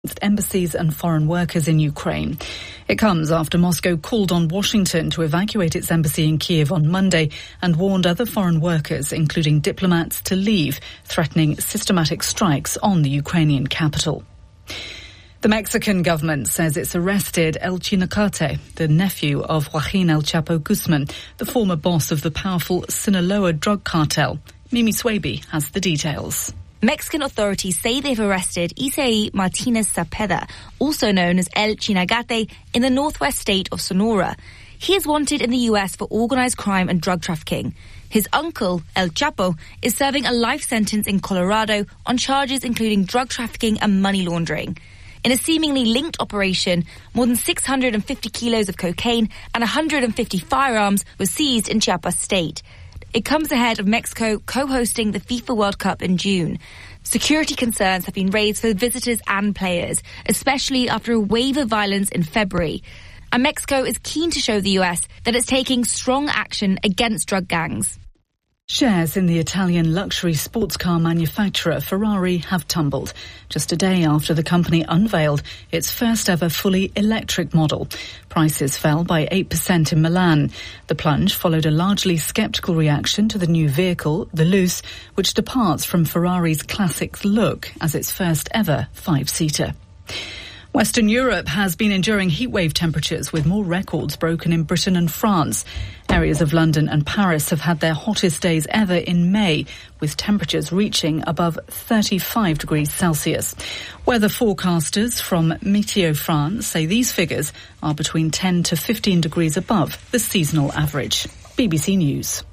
embassies and foreign workers in Ukraine. It comes after Moscow called on Washington to evacuate its embassy in Kiev on Monday and warned other foreign workers, including diplomats, to leave, threatening systematic strikes on the Ukrainian capital. The Mexican government says it's arrested El Chinacate, the nephew of Joaquin El Chapo Guzman, the former boss of the powerful Sinaloa drug cartel. Mimi Swaby has the details. Mexican authorities say they've arrested Isaí Martinez Cepeda, also known as El Chinagate, in the northwest state of Sonora. He is wanted in the US for organized crime and drug trafficking. His uncle, El Chapo, is serving a life sentence in Colorado on charges including drug trafficking and money laundering. In a seemingly linked operation, more than 650 kilos of cocaine and 150 firearms were seized in Chiapas state. It comes ahead of Mexico co-hosting the FIFA World Cup in June. Security concerns have been raised for visitors and players, especially after a wave of violence in February. And Mexico is keen to show the US that it's taking strong action against drug gangs. Shares in the Italian luxury sports car manufacturer Ferrari have tumbled just a day after the company unveiled its first ever fully electric model. Prices fell by 8% in Milan. The plunge followed a largely sceptical reaction to the new vehicle, the Luce, which departs from Ferrari's classic look as its first ever five-seater. Western Europe has been enduring heatwave temperatures with more records broken in Britain and France. Areas of London and Paris have had their hottest days ever in May, with temperatures reaching above 35 degrees Celsius. Weather forecasters from Meteo France say these figures are between 10 to 15 degrees above the seasonal average. BBC News.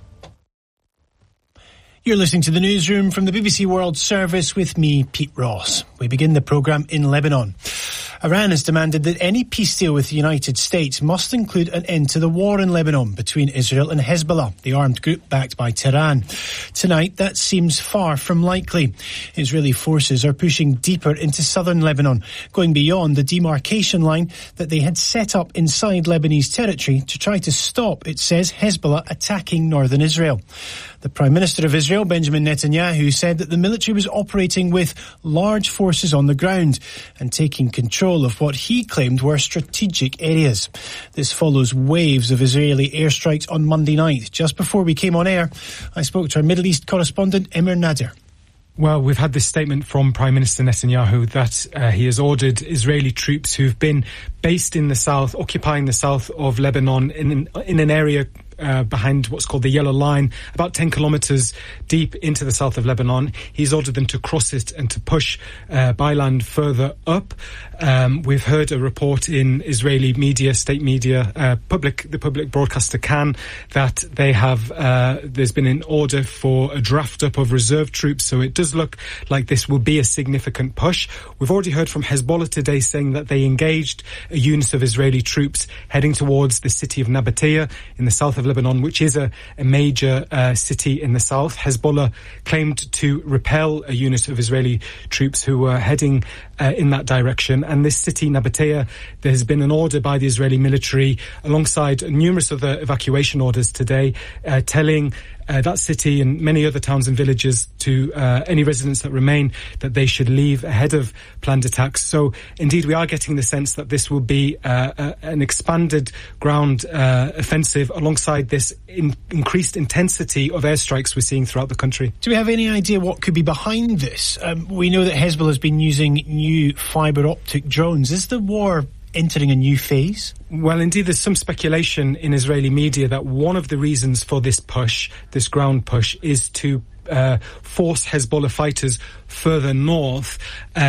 You're listening to the newsroom from the BBC World Service with me, Pete Ross. We begin the programme in Lebanon. Iran has demanded that any peace deal with the United States must include an end to the war in Lebanon between Israel and Hezbollah, the armed group backed by Tehran. Tonight, that seems far from likely. Israeli forces are pushing deeper into southern Lebanon, going beyond the demarcation line that they had set up inside Lebanese territory to try to stop, it says, Hezbollah attacking northern Israel. The Prime Minister of Israel, Benjamin Netanyahu, said that the military was operating with large forces on the ground and taking control of what he claimed were strategic areas. This follows waves of Israeli airstrikes on Monday night. Just before we came on air, I spoke to our Middle East correspondent, Emir Nader. Well, we've had this statement from Prime Minister Netanyahu that he has ordered Israeli troops who've been based in the south, occupying the south of Lebanon in an area behind what's called the Yellow Line, about 10 kilometres deep into the south of Lebanon. He's ordered them to cross it and to push by land further up. We've heard a report in Israeli media, state media, the public broadcaster Kan, that they have there's been an order for a draft up of reserve troops, so it does look like this will be a significant push. We've already heard from Hezbollah today saying that they engaged a unit of Israeli troops heading towards the city of Nabatea in the south of Lebanon, which is a major city in the south. Hezbollah claimed to repel a unit of Israeli troops who were heading in that direction. And this city, Nabatea, there has been an order by the Israeli military, alongside numerous other evacuation orders today, telling that city and many other towns and villages to any residents that remain that they should leave ahead of planned attacks. So indeed we are getting the sense that this will be an expanded ground offensive alongside this increased intensity of airstrikes we're seeing throughout the country. Do we have any idea what could be behind this? We know that Hezbollah has been using new fibre optic drones. Is the war entering a new phase? Well, indeed, there's some speculation in Israeli media that one of the reasons for this push, this ground push, is to force Hezbollah fighters further north,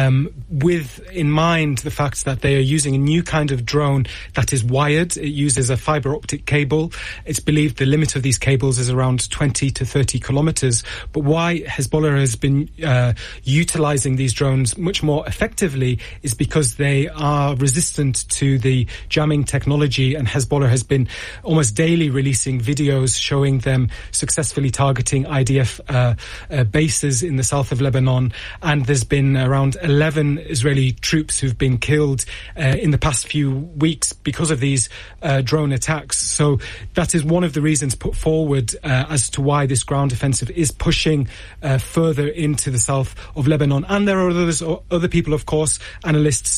with in mind the fact that they are using a new kind of drone that is wired. It uses a fibre optic cable. It's believed the limit of these cables is around 20 to 30 kilometres. But why Hezbollah has been utilising these drones much more effectively is because they are resistant to the jamming technology, and Hezbollah has been almost daily releasing videos showing them successfully targeting IDF bases in the south of Lebanon Lebanon, and there's been around 11 Israeli troops who've been killed in the past few weeks because of these drone attacks. So that is one of the reasons put forward as to why this ground offensive is pushing further into the south of Lebanon. And there are other people, of course, analysts